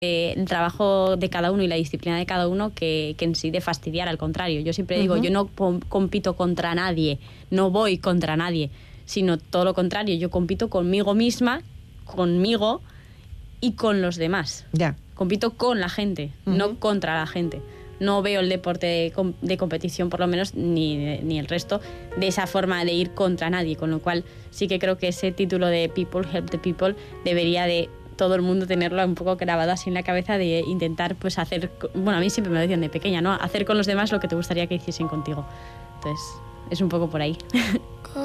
el trabajo de cada uno y la disciplina de cada uno que en sí de fastidiar, al contrario. Yo siempre digo, yo no compito contra nadie, no voy contra nadie, sino todo lo contrario, yo compito conmigo misma, conmigo y con los demás. Ya. Compito con la gente, no contra la gente. No veo el deporte de competición, por lo menos, ni el resto, de esa forma de ir contra nadie, con lo cual sí que creo que ese título de People Help the People debería de todo el mundo tenerlo un poco grabado así en la cabeza, de intentar pues hacer, bueno, a mí siempre me lo decían de pequeña, ¿no? Hacer con los demás lo que te gustaría que hiciesen contigo. Entonces, es un poco por ahí.